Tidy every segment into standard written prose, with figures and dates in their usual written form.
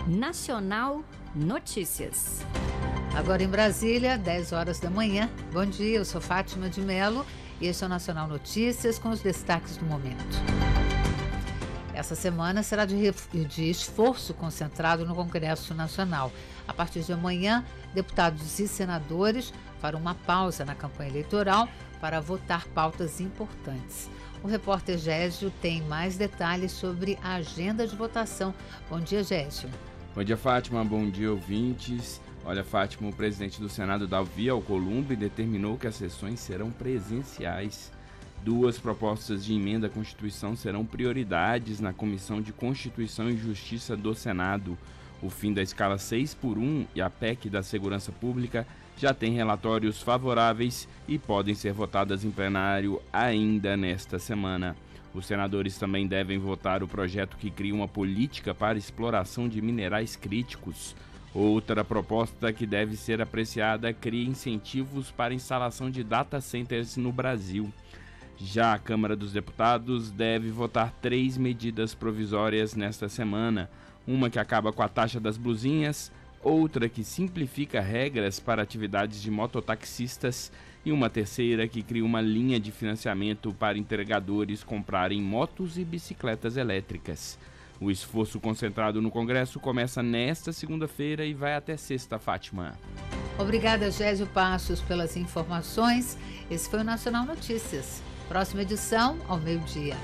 Nacional Notícias. Agora em Brasília, 10 horas da manhã. Bom dia, eu sou Fátima de Mello e este é o Nacional Notícias com os destaques do momento. Essa semana será de esforço concentrado no Congresso Nacional. A partir de amanhã, deputados e senadores farão uma pausa na campanha eleitoral para votar pautas importantes. O repórter Gésio tem mais detalhes sobre a agenda de votação. Bom dia, Gésio. Bom dia, Fátima. Bom dia, ouvintes. Olha, Fátima, o presidente do Senado, Davi Alcolumbre, determinou que as sessões serão presenciais. 2 propostas de emenda à Constituição serão prioridades na Comissão de Constituição e Justiça do Senado. O fim da escala 6x1 e a PEC da Segurança Pública já têm relatórios favoráveis e podem ser votadas em plenário ainda nesta semana. Os senadores também devem votar o projeto que cria uma política para exploração de minerais críticos. Outra proposta que deve ser apreciada cria incentivos para a instalação de data centers no Brasil. Já a Câmara dos Deputados deve votar 3 medidas provisórias nesta semana. Uma que acaba com a taxa das blusinhas, outra que simplifica regras para atividades de mototaxistas e uma terceira que cria uma linha de financiamento para entregadores comprarem motos e bicicletas elétricas. O esforço concentrado no Congresso começa nesta segunda-feira e vai até sexta, Fátima. Obrigada, Gésio Passos, pelas informações. Esse foi o Nacional Notícias. Próxima edição, ao meio-dia.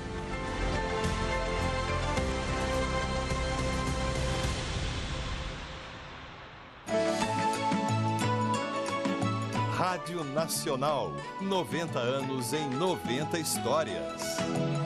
Rádio Nacional, 90 anos em 90 histórias.